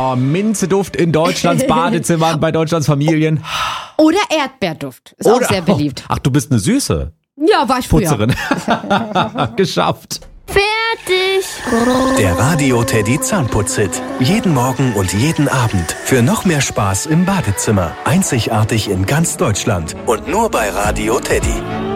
Oh, Minzeduft in Deutschlands Badezimmern, bei Deutschlands Familien. Oder Erdbeerduft. Ist auch sehr beliebt. Ach, du bist eine Süße. Ja, war ich früher. Putzerin. Geschafft. Fertig. Der Radio Teddy Zahnputz-Hit. Jeden Morgen und jeden Abend. Für noch mehr Spaß im Badezimmer. Einzigartig in ganz Deutschland. Und nur bei Radio Teddy.